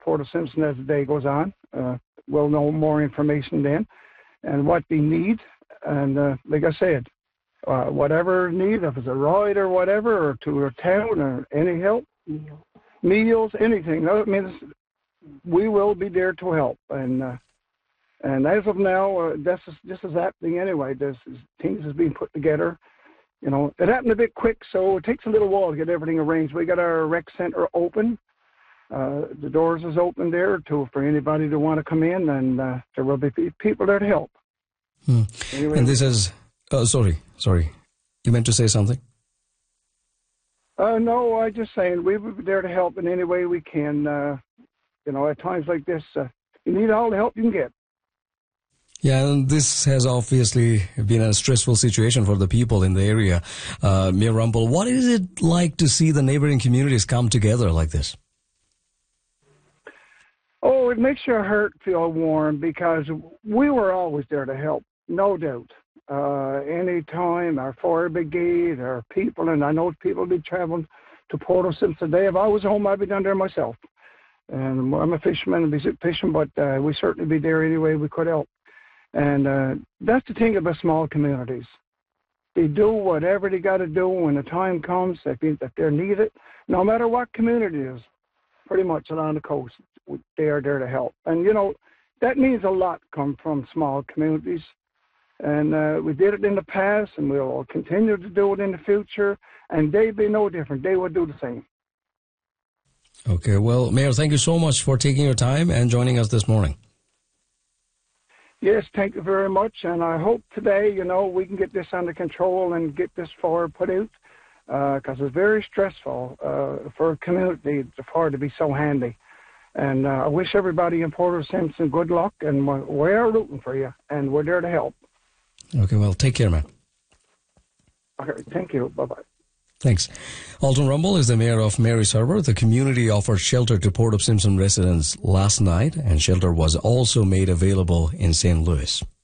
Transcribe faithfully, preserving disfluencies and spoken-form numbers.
Port of Simpson as the day goes on. Uh, we'll know more information then and what they need. And uh, like I said, uh, whatever need, if it's a ride or whatever, or to a town or any help, meals, anything. I mean, we will be there to help. And uh, and as of now, uh, this is this is happening anyway. This is, things is being put together. You know, it happened a bit quick, so it takes a little while to get everything arranged. We got our rec center open. Uh, the doors is open there to for anybody to want to come in, and uh, there will be people there to help. Hmm. Anyway, and this is, uh, sorry, sorry. You meant to say something? Uh, no, I just saying we will be there to help in any way we can. Uh, you know, at times like this, uh, you need all the help you can get. Yeah, and this has obviously been a stressful situation for the people in the area. Uh, Mayor Rumpel, what is it like to see the neighboring communities come together like this? Oh, it makes your heart feel warm because we were always there to help, no doubt. Uh, anytime our fire brigade, our people, and I know people be traveling to Port of Simpson today. If I was home, I'd be down there myself. And I'm a fisherman and be fishing, but uh, we certainly be there any way we could help. And uh, that's the thing about small communities. They do whatever they got to do when the time comes, if, if they're needed, no matter what community it is, pretty much along the coast, they are there to help. And, you know, that means a lot come from small communities. And uh, we did it in the past, and we'll continue to do it in the future, and they be no different. They will do the same. Okay, well, Mayor, thank you so much for taking your time and joining us this morning. Yes, thank you very much, and I hope today, you know, we can get this under control and get this fire put out, because uh, it's very stressful uh, for a community, the fire to be so handy. And uh, I wish everybody in Port of Simpson good luck, and we're, we're rooting for you, and we're there to help. Okay, well, take care, man. Okay, thank you. Bye-bye. Thanks. Alton Rumpel is the mayor of Mary's Harbour. The community offered shelter to Port of Simpson residents last night, and shelter was also made available in Saint Louis.